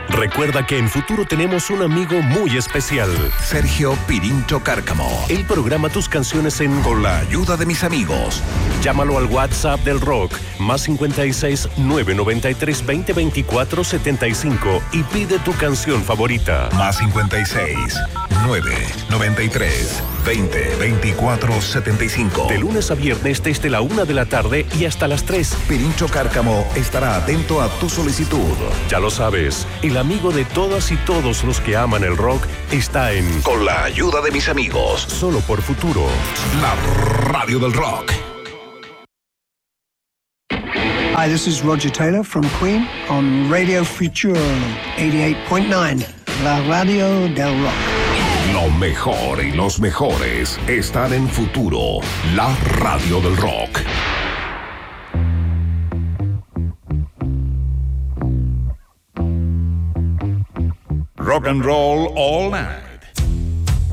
Recuerda que en Futuro tenemos un amigo muy especial. Sergio Pirincho Cárcamo. Él programa tus canciones Con la ayuda de mis amigos. Llámalo al WhatsApp del rock, más 56 993 20 24 75 y pide tu canción favorita. Más 56 993 20 24 75. De lunes a viernes desde la 1 de la tarde y hasta las 3. Pirincho Cárcamo estará atento a tu solicitud. Ya lo sabes, el amigo de todas y todos los que aman el rock está en Con la ayuda de mis amigos. Solo por Futuro. La radio del rock. Hi, this is Roger Taylor from Queen on Radio Futuro 88.9, la radio del rock. Lo mejor y los mejores están en Futuro, la radio del rock. Rock and roll all night.